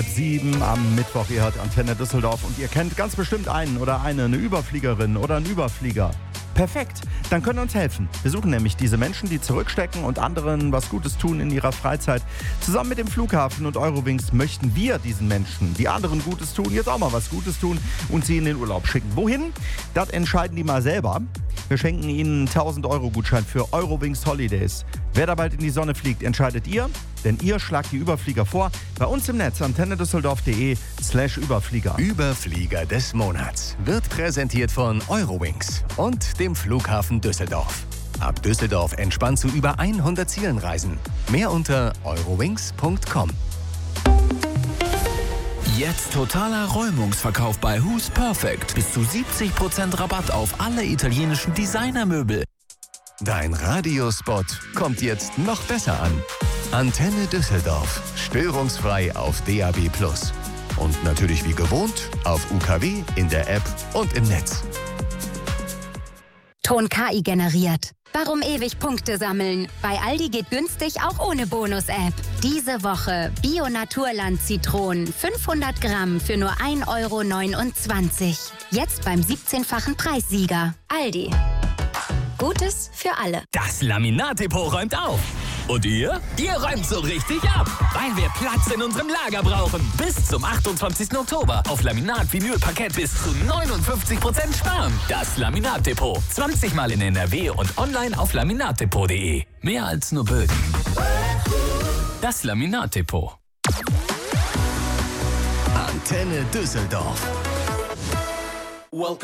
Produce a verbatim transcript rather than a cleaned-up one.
sieben am Mittwoch. Ihr hört Antenne Düsseldorf und ihr kennt ganz bestimmt einen oder eine, eine Überfliegerin oder einen Überflieger. Perfekt, dann könnt ihr uns helfen. Wir suchen nämlich diese Menschen, die zurückstecken und anderen was Gutes tun in ihrer Freizeit. Zusammen mit dem Flughafen und Eurowings möchten wir diesen Menschen, die anderen Gutes tun, jetzt auch mal was Gutes tun und sie in den Urlaub schicken. Wohin? Das entscheiden die mal selber. Wir schenken ihnen einen tausend Euro Gutschein für Eurowings Holidays. Wer da bald in die Sonne fliegt, entscheidet ihr, denn ihr schlagt die Überflieger vor. Bei uns im Netz antennedüsseldorf.de slash Überflieger. Überflieger des Monats wird präsentiert von Eurowings und dem Flughafen Düsseldorf. Ab Düsseldorf entspannt zu über hundert Zielen reisen. Mehr unter eurowings punkt com. Jetzt totaler Räumungsverkauf bei Who's Perfect. Bis zu siebzig Prozent Rabatt auf alle italienischen Designermöbel. Dein Radiospot kommt jetzt noch besser an. Antenne Düsseldorf. Störungsfrei auf D A B plus. Und natürlich wie gewohnt auf U K W, in der App und im Netz. Ton K I generiert. Warum ewig Punkte sammeln? Bei Aldi geht günstig auch ohne Bonus-App. Diese Woche Bio-Naturland-Zitronen fünfhundert Gramm für nur ein Euro neunundzwanzig. Jetzt beim siebzehnfachen Preissieger. Aldi. Gutes für alle. Das Laminat-Depot räumt auf. Und ihr? Ihr räumt so richtig ab, weil wir Platz in unserem Lager brauchen. Bis zum achtundzwanzigsten Oktober auf Laminat, Vinyl, Parkett bis zu neunundfünfzig Prozent sparen. Das Laminat-Depot. zwanzig Mal in N R W und online auf laminatdepot punkt de. Mehr als nur Böden. Das Laminat-Depot. Antenne Düsseldorf.